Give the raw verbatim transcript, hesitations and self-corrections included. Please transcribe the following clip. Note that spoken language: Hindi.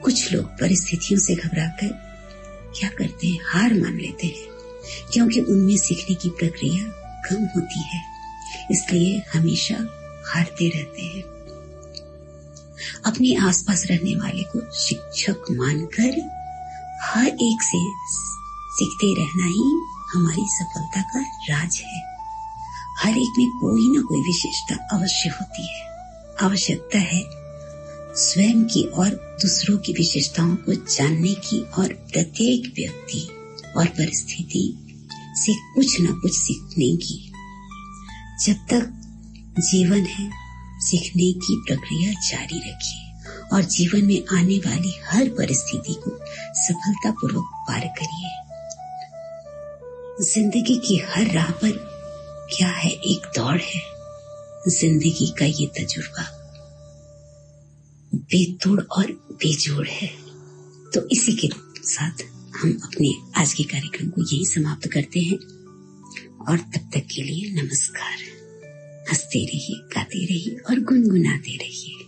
कुछ लोग परिस्थितियों से घबराकर क्या करते हैं, हार मान लेते हैं, क्योंकि उनमें सीखने की प्रक्रिया कम होती है, इसलिए हमेशा हारते रहते हैं। अपने आसपास रहने वाले को शिक्षक मानकर हर एक से सीखते रहना ही हमारी सफलता का राज है। हर एक में कोई ना कोई विशेषता अवश्य होती है। आवश्यकता है स्वयं की और दूसरों की विशेषताओं को जानने की और प्रत्येक व्यक्ति और परिस्थिति से कुछ न कुछ सीखने की। जब तक जीवन है, सीखने की प्रक्रिया जारी रखिए और जीवन में आने वाली हर परिस्थिति को सफलतापूर्वक पार करिए। जिंदगी की हर राह पर क्या है, एक दौड़ है। जिंदगी का ये तजुर्बा बेतोड़ और बेजोड़ है। तो इसी के साथ हम अपने आज के कार्यक्रम को यही समाप्त करते हैं और तब तक के लिए नमस्कार। हंसते रहिए, गाते रहिए और गुनगुनाते रहिए।